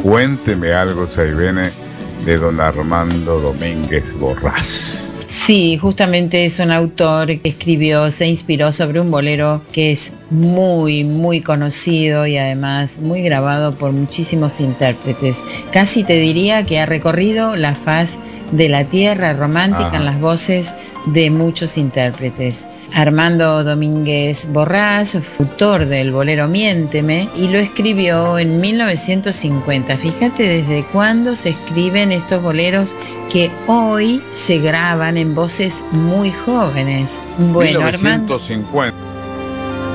Cuénteme algo, Saibene, de don Armando Domínguez Borrás. Sí, justamente es un autor que escribió, se inspiró sobre un bolero que es muy, muy conocido y además muy grabado por muchísimos intérpretes. Casi te diría que ha recorrido la faz de la tierra romántica en las voces de muchos intérpretes. Armando Domínguez Borrás fue autor del bolero Miénteme y lo escribió en 1950. Fíjate desde cuándo se escriben estos boleros que hoy se graban en voces muy jóvenes. Bueno, 1950.